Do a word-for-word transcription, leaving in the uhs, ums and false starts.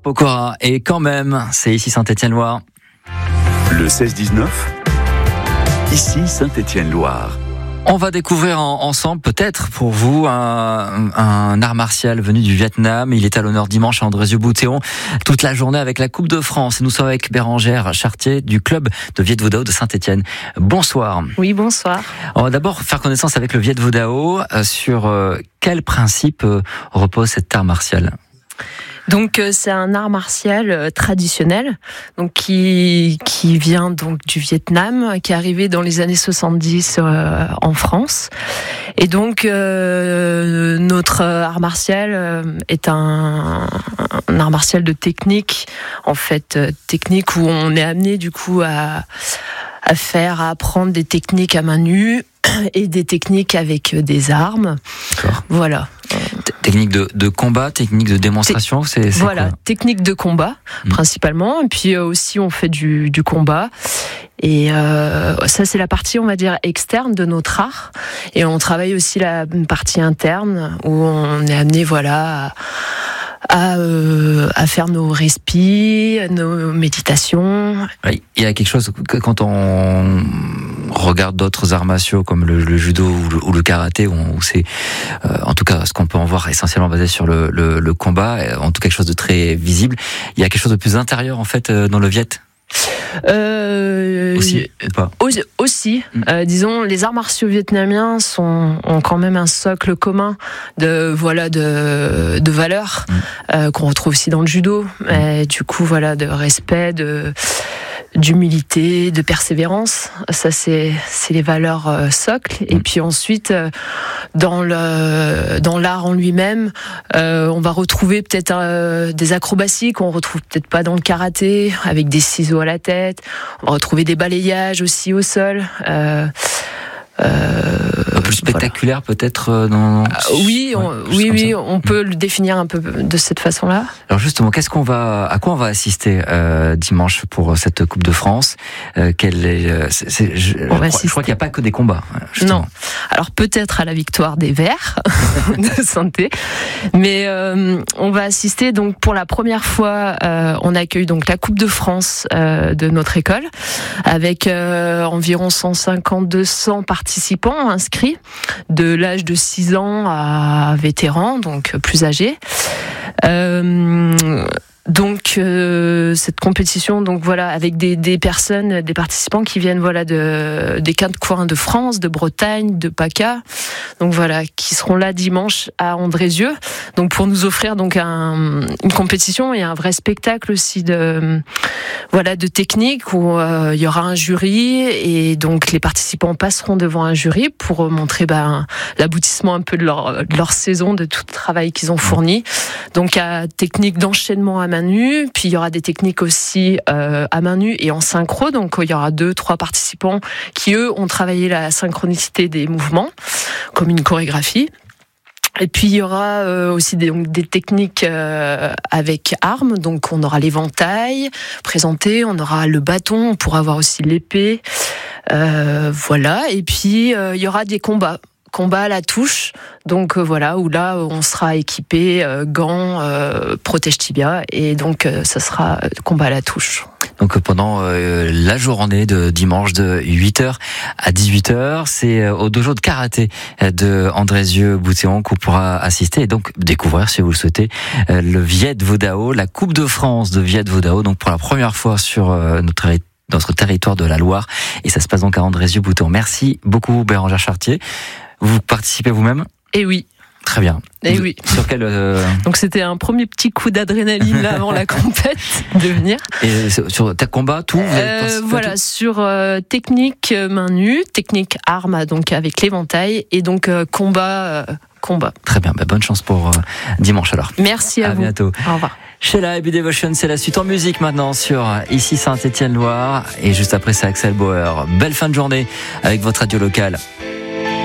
Pokora, et quand même, c'est ici Saint-Étienne-Loire. Le seize dix-neuf, ici Saint-Étienne-Loire. On va découvrir en, ensemble, peut-être pour vous, un, un art martial venu du Vietnam. Il est à l'honneur dimanche à Andrézieux-Bouthéon, toute la journée avec la Coupe de France. Nous sommes avec Bérangère Chartier du club de Viet Vo Dao de Saint-Étienne. Bonsoir. Oui, bonsoir. On va d'abord faire connaissance avec le Viet Vo Dao. Euh, sur euh, quel principe euh, repose cet art martial ? Donc euh, c'est un art martial euh, traditionnel, donc qui qui vient donc du Vietnam, qui est arrivé dans les années soixante-dix euh, en France. Et donc euh, notre art martial euh, est un, un art martial de technique, en fait euh, technique où on est amené du coup à à faire, à apprendre des techniques à main nue et des techniques avec des armes. D'accord. Voilà. Technique de, de combat, technique de démonstration, c'est, c'est voilà, quoi ? Technique de combat mmh. principalement, et puis euh, aussi on fait du, du combat. Et euh, ça c'est la partie on va dire externe de notre art, et on travaille aussi la partie interne où on est amené voilà à À, euh, à faire nos respis, nos méditations. Oui, il y a quelque chose que quand on regarde d'autres arts martiaux comme le, le judo ou le, ou le karaté, où, on, où c'est, euh, en tout cas, ce qu'on peut en voir essentiellement basé sur le, le, le combat, en tout cas quelque chose de très visible. Il y a quelque chose de plus intérieur en fait dans le Viet. Euh, aussi, pas. aussi mmh. euh, disons, les arts martiaux vietnamiens sont, ont quand même un socle commun de voilà de de valeurs mmh. euh, qu'on retrouve aussi dans le judo. Mmh. Et du coup, voilà, de respect, de d'humilité, de persévérance. Ça, c'est c'est les valeurs euh, socles. Mmh. Et puis ensuite, euh, dans le dans l'art en lui-même, euh, on va retrouver peut-être euh, des acrobaties qu'on retrouve peut-être pas dans le karaté, avec des ciseaux à la tête. On va retrouver des balayages aussi au sol. Euh, euh, un peu plus spectaculaire voilà. peut-être dans... euh, oui, on, ouais, oui, oui, on peut le définir un peu de cette façon-là. Alors justement, qu'est-ce qu'on va, à quoi on va assister euh, dimanche pour cette Coupe de France euh, quelle est, c'est, c'est, je, je, crois, je crois qu'il n'y a pas que des combats. Justement. Non. Alors peut-être à la victoire des Verts de Santé, mais euh, on va assister donc pour la première fois, euh, on accueille donc la Coupe de France euh, de notre école avec euh, environ cent cinquante à deux cents participants inscrits de l'âge de six ans à vétérans, donc plus âgés. Euh, Donc euh, cette compétition, donc voilà, avec des, des personnes, des participants qui viennent voilà de des quatre coins de France, de Bretagne, de PACA, donc voilà, qui seront là dimanche à Andrézieux, donc pour nous offrir donc un, une compétition et un vrai spectacle aussi de voilà de technique où euh, il y aura un jury et donc les participants passeront devant un jury pour montrer ben l'aboutissement un peu de leur de leur saison, de tout le travail qu'ils ont fourni. Donc à technique d'enchaînement à main nue, puis il y aura des techniques aussi euh, à main nue et en synchro, donc il y aura deux, trois participants qui eux ont travaillé la synchronicité des mouvements, comme une chorégraphie. Et puis il y aura euh, aussi des, donc, des techniques euh, avec armes, donc on aura l'éventail présenté, on aura le bâton, on pourra avoir aussi l'épée, euh, voilà, et puis euh, il y aura des combats. Combat à la touche, donc euh, voilà, où là on sera équipé euh, gants, euh, protège tibia, et donc euh, ça sera combat à la touche. Donc pendant euh, la journée de dimanche de huit heures à dix-huit heures, c'est au dojo de karaté de Andrézieux-Bouthéon qu'on pourra assister et donc découvrir, si vous le souhaitez, le Viet Vo Dao, la Coupe de France de Viet Vo Dao, donc pour la première fois sur euh, notre notre territoire de la Loire, et ça se passe donc à Andrézieux-Bouthéon. Merci beaucoup Bérangère Chartier. Vous participez vous-même ? Eh oui. Très bien. Eh oui. Sur quel euh... Donc c'était un premier petit coup d'adrénaline là avant la compète de venir. Et sur ta combat, tout, vous euh, Voilà, tout sur euh, technique main nue, technique arme donc avec l'éventail et donc euh, combat euh, combat. Très bien, bah, bonne chance pour euh, dimanche alors. Merci à, à vous. À bientôt. Au revoir. Sheila et B-Devotion, c'est la suite en musique maintenant sur ici Saint-Étienne-Loire et juste après c'est Axel Bauer. Belle fin de journée avec votre radio locale.